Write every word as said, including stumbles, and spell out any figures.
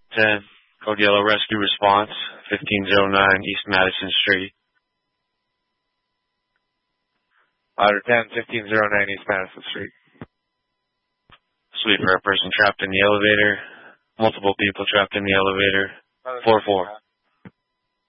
ten, Code Yellow Rescue Response, fifteen oh nine East Madison Street. Ladder ten, fifteen oh nine East Madison Street. Sweep for a person trapped in the elevator. Multiple people trapped in the elevator. four four.